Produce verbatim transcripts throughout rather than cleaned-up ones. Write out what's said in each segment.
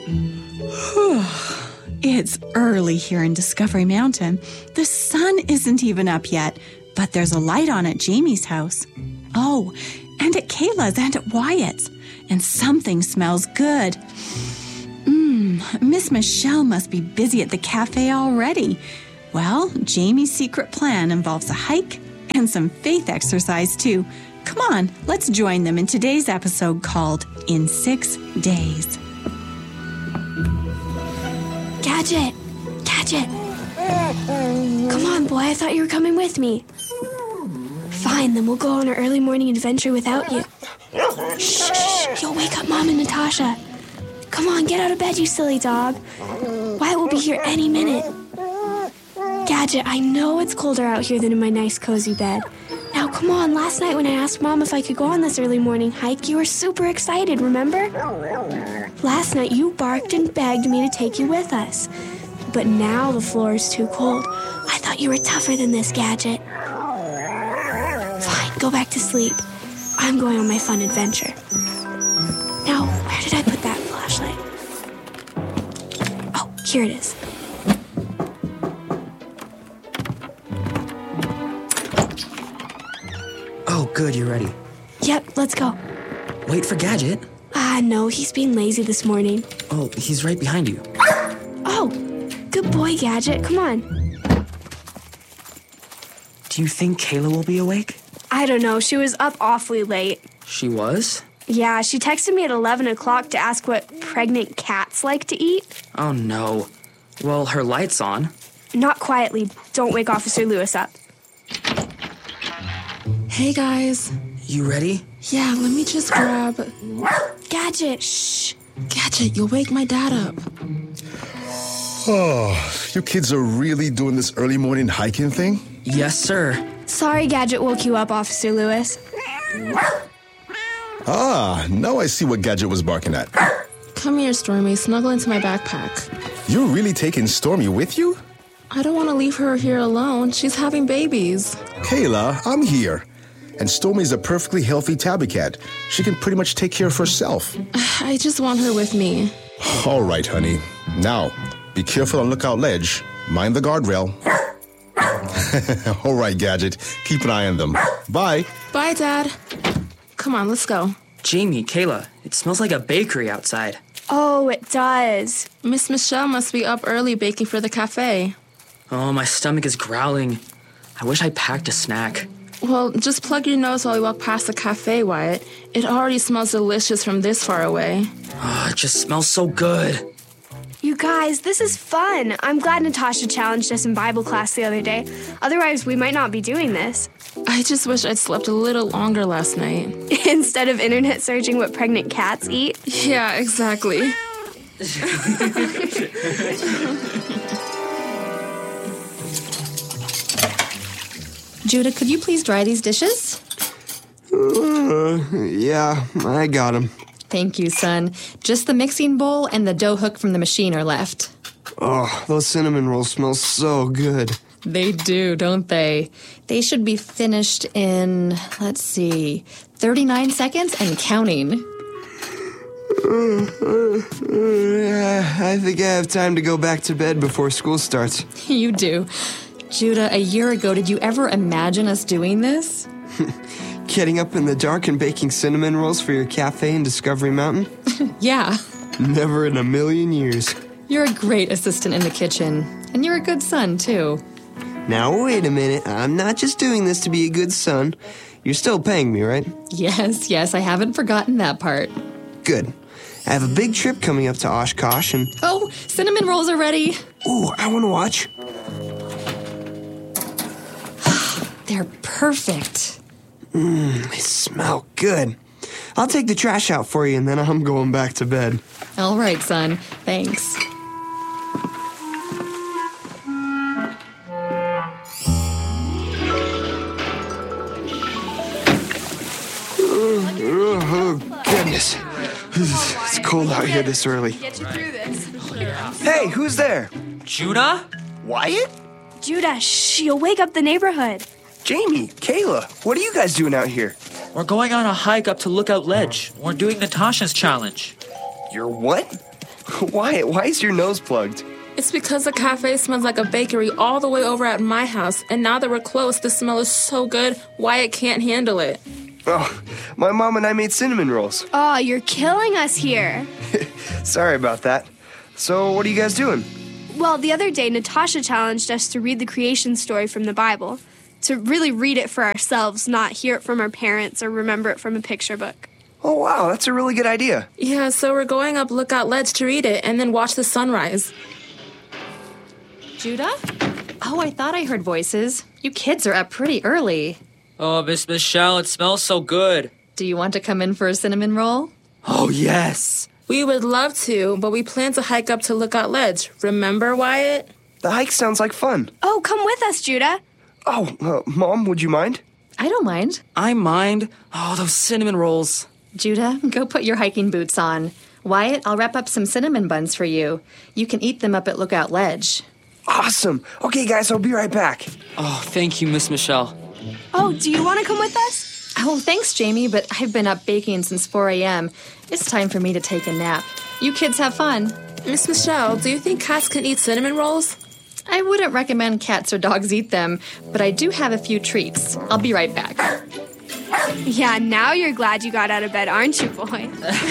It's early here in Discovery Mountain. The sun isn't even up yet, but there's a light on at Jamie's house. Oh, and at Kayla's and at Wyatt's. And something smells good. Mmm, Miss Michelle must be busy at the cafe already. Well, Jamie's secret plan involves a hike and some faith exercise too. Come on, let's join them in today's episode called In Six Days. Gadget! Gadget! Come on, boy, I thought you were coming with me. Fine, then we'll go on our early morning adventure without you. Shh, shh, you'll wake up Mom and Natasha. Come on, get out of bed, you silly dog. Wyatt will be here any minute. Gadget, I know it's colder out here than in my nice cozy bed. Now, come on, last night when I asked Mom if I could go on this early morning hike, you were super excited, remember? Last night you barked and begged me to take you with us. But now the floor is too cold. I thought you were tougher than this, Gadget. Fine, go back to sleep. I'm going on my fun adventure. Now, where did I put that flashlight? Oh, here it is. Oh, good, you're ready. Yep, let's go. Wait for Gadget. Ah, no, he's being lazy this morning. Oh, he's right behind you. Oh, good boy, Gadget. Come on. Do you think Kayla will be awake? I don't know. She was up awfully late. She was? Yeah, she texted me at eleven o'clock to ask what pregnant cats like to eat. Oh, no. Well, her light's on. Not quietly. Don't wake Officer Lewis up. Hey, guys. You ready? Yeah, let me just grab... Gadget, shh. Gadget, you'll wake my dad up. Oh, you kids are really doing this early morning hiking thing? Yes, sir. Sorry Gadget woke you up, Officer Lewis. Ah, now I see what Gadget was barking at. Come here, Stormy. Snuggle into my backpack. You're really taking Stormy with you? I don't want to leave her here alone. She's having babies. Kayla, I'm here. And Stormy's a perfectly healthy tabby cat. She can pretty much take care of herself. I just want her with me. All right, honey. Now, be careful on Lookout Ledge. Mind the guardrail. All right, Gadget. Keep an eye on them. Bye. Bye, Dad. Come on, let's go. Jamie, Kayla, it smells like a bakery outside. Oh, it does. Miss Michelle must be up early baking for the cafe. Oh, my stomach is growling. I wish I packed a snack. Well, just plug your nose while we walk past the cafe, Wyatt. It already smells delicious from this far away. Oh, it just smells so good. You guys, this is fun. I'm glad Natasha challenged us in Bible class the other day. Otherwise, we might not be doing this. I just wish I'd slept a little longer last night. Instead of internet searching what pregnant cats eat? Yeah, exactly. Judah, could you please dry these dishes? Uh, yeah, I got them. Thank you, son. Just the mixing bowl and the dough hook from the machine are left. Oh, those cinnamon rolls smell so good. They do, don't they? They should be finished in, let's see, thirty-nine seconds and counting. Uh, uh, uh, I think I have time to go back to bed before school starts. You do. Judah, a year ago, did you ever imagine us doing this? Getting up in the dark and baking cinnamon rolls for your cafe in Discovery Mountain? Yeah. Never in a million years. You're a great assistant in the kitchen. And you're a good son, too. Now, wait a minute. I'm not just doing this to be a good son. You're still paying me, right? Yes, yes, I haven't forgotten that part. Good. I have a big trip coming up to Oshkosh and... Oh, cinnamon rolls are ready. Ooh, I want to watch. They're perfect. Mmm, they smell good. I'll take the trash out for you and then I'm going back to bed. All right, son. Thanks. Oh, oh goodness. It's cold out here this early. Hey, who's there? Judah? Wyatt? Judah, shh, you'll wake up the neighborhood. Jamie, Kayla, what are you guys doing out here? We're going on a hike up to Lookout Ledge. We're doing Natasha's challenge. You're what? Wyatt, why is your nose plugged? It's because the cafe smells like a bakery all the way over at my house, and now that we're close, the smell is so good, Wyatt can't handle it. Oh, my mom and I made cinnamon rolls. Oh, you're killing us here. Sorry about that. So, what are you guys doing? Well, the other day, Natasha challenged us to read the creation story from the Bible. To really read it for ourselves, not hear it from our parents or remember it from a picture book. Oh, wow, that's a really good idea. Yeah, so we're going up Lookout Ledge to read it and then watch the sunrise. Judah? Oh, I thought I heard voices. You kids are up pretty early. Oh, Miss Michelle, it smells so good. Do you want to come in for a cinnamon roll? Oh, yes. We would love to, but we plan to hike up to Lookout Ledge. Remember, Wyatt? The hike sounds like fun. Oh, come with us, Judah. Oh, uh, Mom, would you mind? I don't mind. I mind. Oh, those cinnamon rolls. Judah, go put your hiking boots on. Wyatt, I'll wrap up some cinnamon buns for you. You can eat them up at Lookout Ledge. Awesome. Okay, guys, I'll be right back. Oh, thank you, Miss Michelle. Oh, do you want to come with us? Oh, thanks, Jamie, but I've been up baking since four a.m. It's time for me to take a nap. You kids have fun. Miss Michelle, do you think cats can eat cinnamon rolls? I wouldn't recommend cats or dogs eat them, but I do have a few treats. I'll be right back. Yeah, now you're glad you got out of bed, aren't you, boy?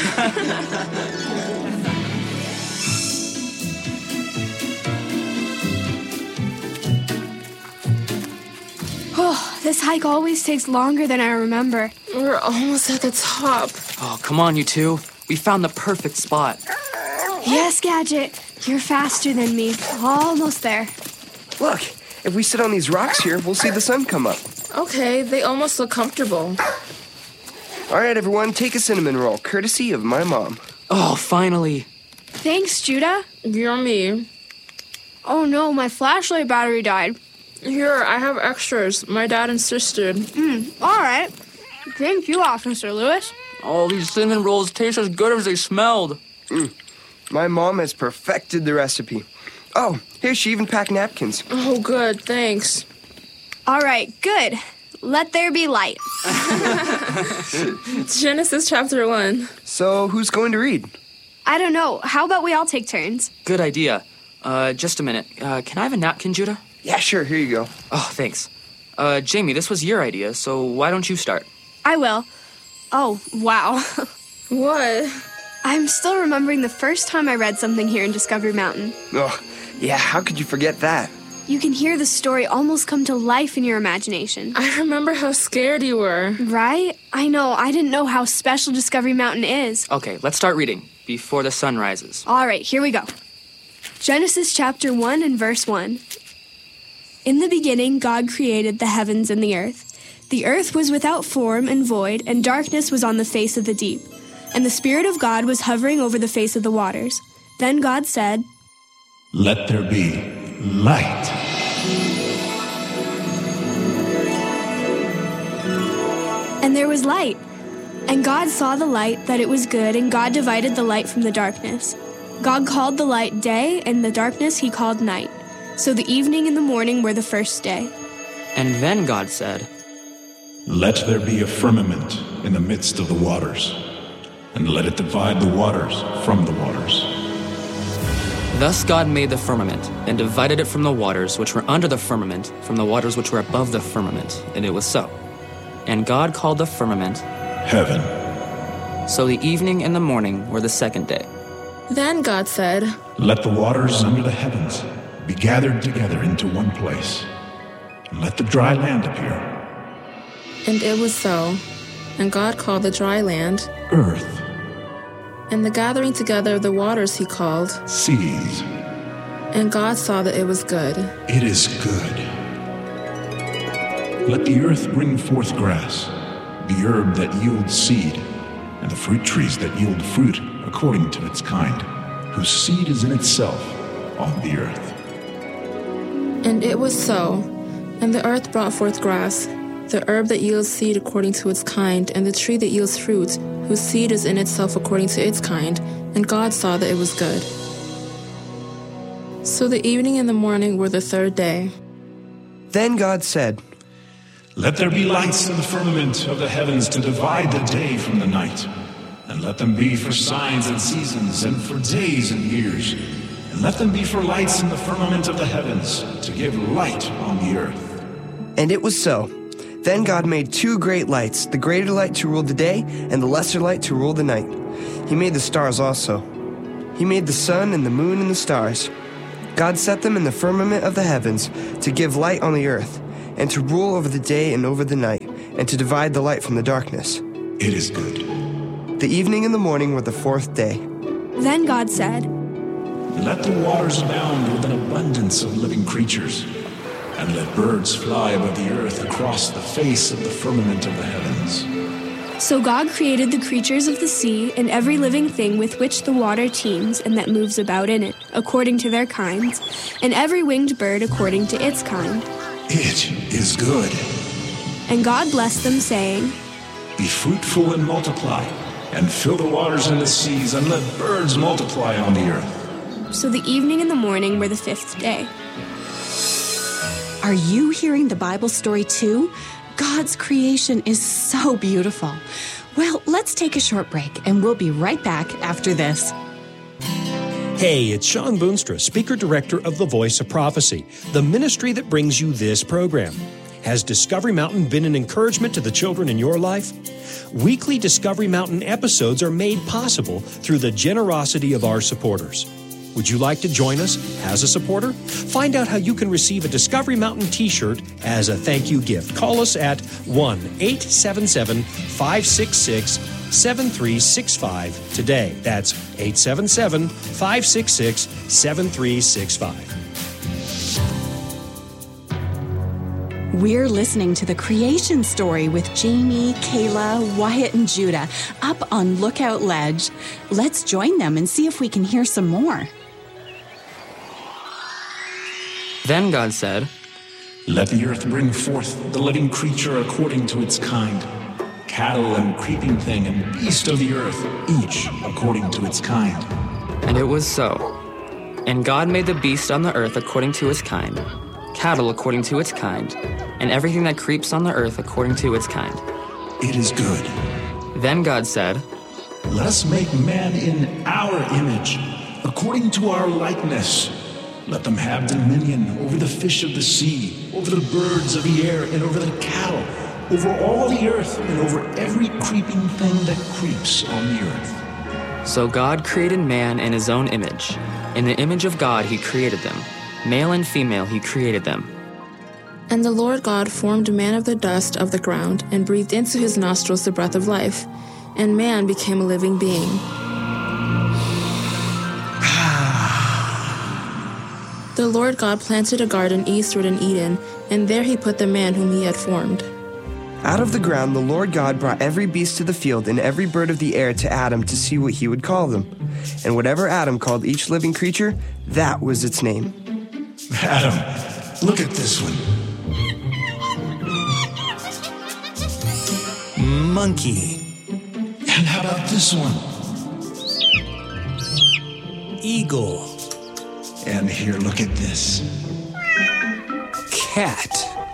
Oh, this hike always takes longer than I remember. We're almost at the top. Oh, come on, you two. We found the perfect spot. Yes, Gadget. You're faster than me. Almost there. Look, if we sit on these rocks here, we'll see the sun come up. Okay, they almost look comfortable. All right, everyone, take a cinnamon roll, courtesy of my mom. Oh, finally. Thanks, Judah. Yummy. Oh no, my flashlight battery died. Here, I have extras. My dad insisted. Mm, all right. Thank you, Officer Lewis. Oh, these cinnamon rolls taste as good as they smelled. Mm. My mom has perfected the recipe. Oh, here, she even packed napkins. Oh, good, thanks. All right, good. Let there be light. Genesis chapter one. So, who's going to read? I don't know. How about we all take turns? Good idea. Uh, just a minute. Uh, can I have a napkin, Judah? Yeah, sure, here you go. Oh, thanks. Uh, Jamie, this was your idea, so why don't you start? I will. Oh, wow. What? I'm still remembering the first time I read something here in Discovery Mountain. Oh, yeah, how could you forget that? You can hear the story almost come to life in your imagination. I remember how scared you were. Right? I know. I didn't know how special Discovery Mountain is. Okay, let's start reading before the sun rises. All right, here we go. Genesis chapter one and verse one. In the beginning, God created the heavens and the earth. The earth was without form and void, and darkness was on the face of the deep. And the Spirit of God was hovering over the face of the waters. Then God said, "Let there be light." And there was light. And God saw the light, that it was good, and God divided the light from the darkness. God called the light day, and the darkness he called night. So the evening and the morning were the first day. And then God said, "Let there be a firmament in the midst of the waters, and let it divide the waters from the waters." Thus God made the firmament, and divided it from the waters which were under the firmament, from the waters which were above the firmament, and it was so. And God called the firmament Heaven. So the evening and the morning were the second day. Then God said, "Let the waters under the heavens be gathered together into one place, and let the dry land appear." And it was so. And God called the dry land Earth. And the gathering together of the waters he called Seas. And God saw that it was good. It is good. Let the earth bring forth grass, the herb that yields seed, and the fruit trees that yield fruit according to its kind, whose seed is in itself on the earth. And it was so. And the earth brought forth grass, the herb that yields seed according to its kind, and the tree that yields fruit, whose seed is in itself according to its kind. And God saw that it was good. So the evening and the morning were the third day. Then God said, "Let there be lights in the firmament of the heavens to divide the day from the night, and And let them be for signs and seasons, and for days and years. And let them be for lights in the firmament of the heavens, to give light on the earth. And it was so. Then God made two great lights, the greater light to rule the day, and the lesser light to rule the night. He made the stars also. He made the sun and the moon and the stars. God set them in the firmament of the heavens to give light on the earth, and to rule over the day and over the night, and to divide the light from the darkness. It is good. The evening and the morning were the fourth day. Then God said, Let the waters abound with an abundance of living creatures, and let birds fly above the earth across the face of the firmament of the heavens. So God created the creatures of the sea and every living thing with which the water teems and that moves about in it, according to their kinds, and every winged bird according to its kind. It is good. And God blessed them, saying, Be fruitful and multiply, and fill the waters and the seas, and let birds multiply on the earth. So the evening and the morning were the fifth day. Are you hearing the Bible story too? God's creation is so beautiful. Well, let's take a short break, and we'll be right back after this. Hey, it's Sean Boonstra, Speaker Director of The Voice of Prophecy, the ministry that brings you this program. Has Discovery Mountain been an encouragement to the children in your life? Weekly Discovery Mountain episodes are made possible through the generosity of our supporters. Would you like to join us as a supporter? Find out how you can receive a Discovery Mountain t-shirt as a thank you gift. Call us at one eight seven seven, five six six, seven three six five today. That's eight seven seven, five six six, seven three six five. We're listening to the creation story with Jamie, Kayla, Wyatt, and Judah up on Lookout Ledge. Let's join them and see if we can hear some more. Then God said, Let the earth bring forth the living creature according to its kind, cattle and creeping thing and beast of the earth, each according to its kind. And it was so. And God made the beast on the earth according to its kind, cattle according to its kind, and everything that creeps on the earth according to its kind. It is good. Then God said, Let us make man in our image, according to our likeness. Let them have dominion over the fish of the sea, over the birds of the air, and over the cattle, over all the earth, and over every creeping thing that creeps on the earth. So God created man in his own image. In the image of God he created them. Male and female he created them. And the Lord God formed man of the dust of the ground, and breathed into his nostrils the breath of life, and man became a living being. The Lord God planted a garden eastward in Eden, and there he put the man whom he had formed. Out of the ground the Lord God brought every beast of the field and every bird of the air to Adam to see what he would call them. And whatever Adam called each living creature, that was its name. Adam, look at this one. Monkey. And how about this one? Eagle. And here, look at this. Cat.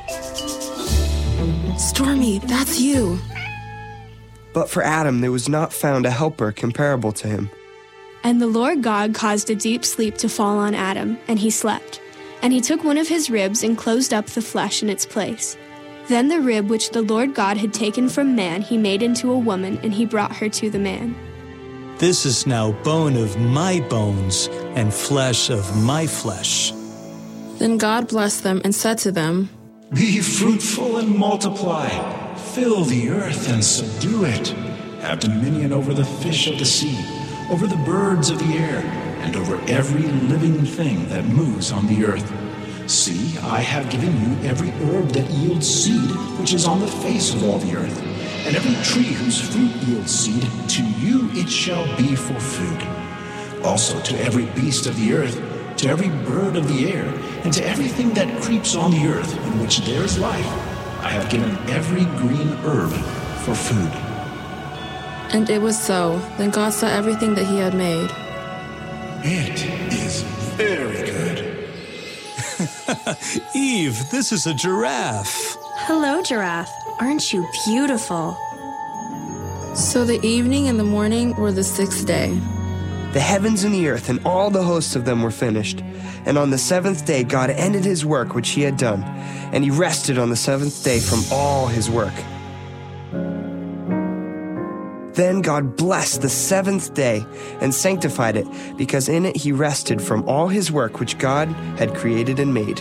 Stormy, that's you. But for Adam there was not found a helper comparable to him. And the Lord God caused a deep sleep to fall on Adam, and he slept. And he took one of his ribs and closed up the flesh in its place. Then the rib which the Lord God had taken from man he made into a woman, and he brought her to the man. This is now bone of my bones and flesh of my flesh. Then God blessed them and said to them, Be fruitful and multiply. Fill the earth and subdue it. Have dominion over the fish of the sea, over the birds of the air, and over every living thing that moves on the earth. See, I have given you every herb that yields seed, which is on the face of all the earth, and every tree whose fruit yields seed, to you it shall be for food. Also to every beast of the earth, to every bird of the air, and to everything that creeps on the earth, in which there is life, I have given every green herb for food. And it was so. Then God saw everything that he had made. It is very good. Eve, this is a giraffe. Hello, giraffe. Aren't you beautiful? So the evening and the morning were the sixth day. The heavens and the earth and all the hosts of them were finished. And on the seventh day God ended his work which he had done, and he rested on the seventh day from all his work. Then God blessed the seventh day and sanctified it, because in it he rested from all his work which God had created and made.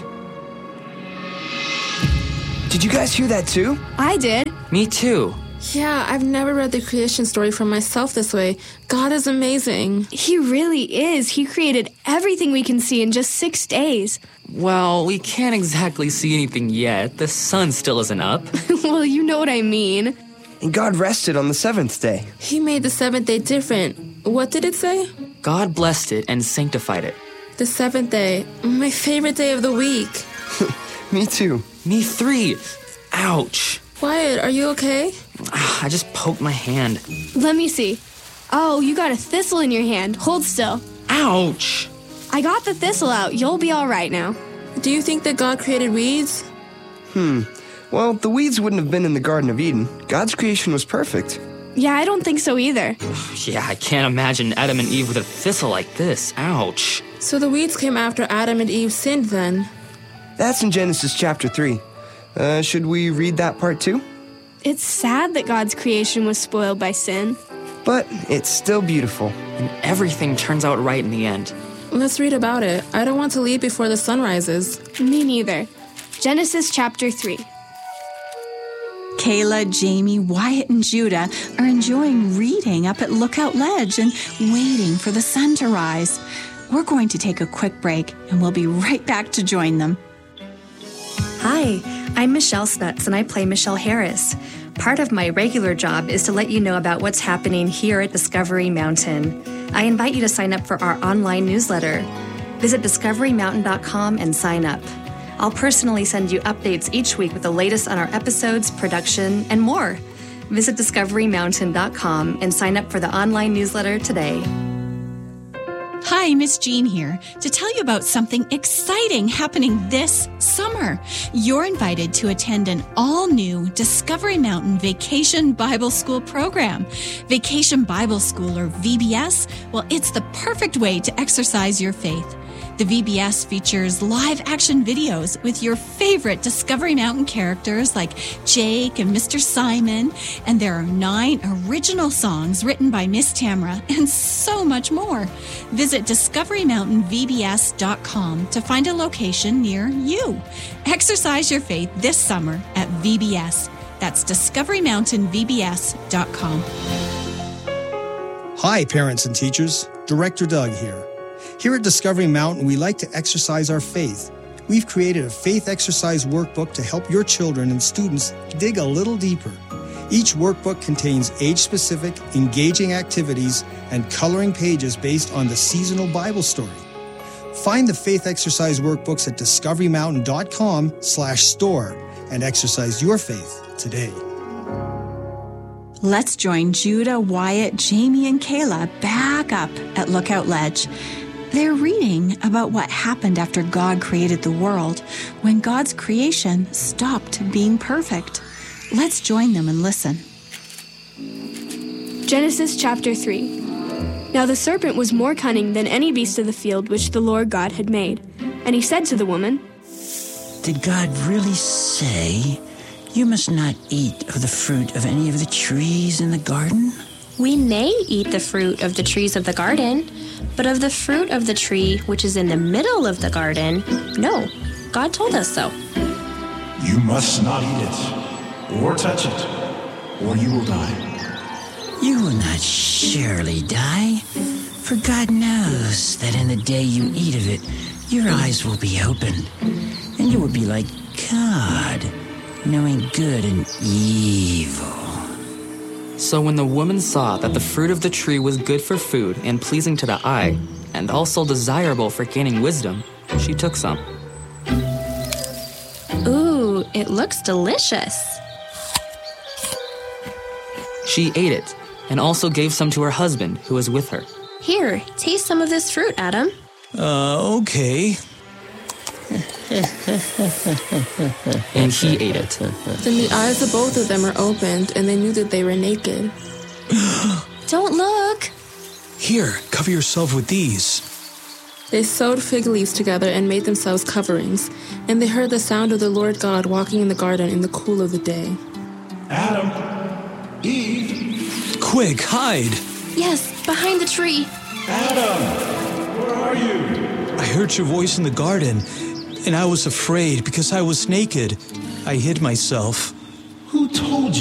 Did you guys hear that too? I did. Me too. Yeah, I've never read the creation story for myself this way. God is amazing. He really is. He created everything we can see in just six days. Well, we can't exactly see anything yet. The sun still isn't up. Well, you know what I mean. And God rested on the seventh day. He made the seventh day different. What did it say? God blessed it and sanctified it. The seventh day, my favorite day of the week. Me too. Me three. Ouch. Wyatt, are you okay? I just poked my hand. Let me see. Oh, you got a thistle in your hand. Hold still. Ouch. I got the thistle out. You'll be all right now. Do you think that God created weeds? Hmm. Well, the weeds wouldn't have been in the Garden of Eden. God's creation was perfect. Yeah, I don't think so either. Yeah, I can't imagine Adam and Eve with a thistle like this. Ouch. So the weeds came after Adam and Eve sinned then? That's in Genesis chapter three. Uh, should we read that part too? It's sad that God's creation was spoiled by sin. But it's still beautiful. And everything turns out right in the end. Let's read about it. I don't want to leave before the sun rises. Me neither. Genesis chapter three. Kayla, Jamie, Wyatt, and Judah are enjoying reading up at Lookout Ledge and waiting for the sun to rise. We're going to take a quick break, and we'll be right back to join them. Hi, I'm Michelle Snuts, and I play Michelle Harris. Part of my regular job is to let you know about what's happening here at Discovery Mountain. I invite you to sign up for our online newsletter. Visit discovery mountain dot com and sign up. I'll personally send you updates each week with the latest on our episodes, production, and more. Visit discovery mountain dot com and sign up for the online newsletter today. Hi, Miss Jean here to tell you about something exciting happening this summer. You're invited to attend an all-new Discovery Mountain Vacation Bible School program. Vacation Bible School, or V B S, well, it's the perfect way to exercise your faith. The V B S features live-action videos with your favorite Discovery Mountain characters like Jake and Mister Simon, and there are nine original songs written by Miss Tamara, and so much more. Visit discovery mountain v b s dot com to find a location near you. Exercise your faith this summer at V B S. That's discovery mountain v b s dot com. Hi, parents and teachers. Director Doug here. Here at Discovery Mountain, we like to exercise our faith. We've created a faith exercise workbook to help your children and students dig a little deeper. Each workbook contains age-specific, engaging activities and coloring pages based on the seasonal Bible story. Find the faith exercise workbooks at discovery mountain dot com slash store and exercise your faith today. Let's join Judah, Wyatt, Jamie, and Kayla back up at Lookout Ledge. They're reading about what happened after God created the world, when God's creation stopped being perfect. Let's join them and listen. Genesis chapter three. Now the serpent was more cunning than any beast of the field which the Lord God had made. And he said to the woman, Did God really say, you must not eat of the fruit of any of the trees in the garden? We may eat the fruit of the trees of the garden, but of the fruit of the tree which is in the middle of the garden, no, God told us so. You must not eat it, or touch it, or you will die. You will not surely die, for God knows that in the day you eat of it, your eyes will be opened, and you will be like God, knowing good and evil. So when the woman saw that the fruit of the tree was good for food and pleasing to the eye, and also desirable for gaining wisdom, she took some. Ooh, it looks delicious. She ate it, and also gave some to her husband, who was with her. Here, taste some of this fruit, Adam. Uh, okay. And he ate it. Then the eyes of both of them were opened, and they knew that they were naked. Don't look. Here, cover yourself with these. They sewed fig leaves together and made themselves coverings, and they heard the sound of the Lord God walking in the garden in the cool of the day. Adam, Eve. Quick, hide. Yes, behind the tree. Adam, where are you? I heard your voice in the garden, and I was afraid because I was naked. I hid myself. Who told you?